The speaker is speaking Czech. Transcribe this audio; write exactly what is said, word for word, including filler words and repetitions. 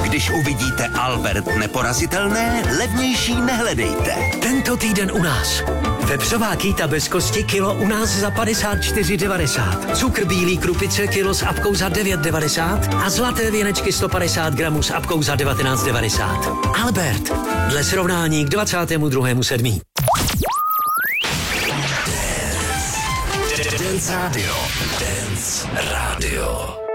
Když uvidíte Albert neporazitelné, levnější nehledejte. Tento týden u nás. Vepřová kýta bez kosti kilo u nás za padesát čtyři devadesát. Cukr bílý krupice kilo s apkou za devět devadesát a zlaté věnečky sto padesát gramů s apkou za devatenáct devadesát. Albert. Dle srovnání k dvacátému druhému sedmý Dance Radio. Dance Radio.